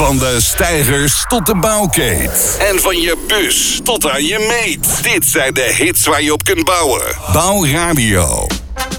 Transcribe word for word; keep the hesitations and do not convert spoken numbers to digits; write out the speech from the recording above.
Van de steigers tot de bouwkeet. En van je bus tot aan je meet. Dit zijn de hits waar je op kunt bouwen. Bouwradio.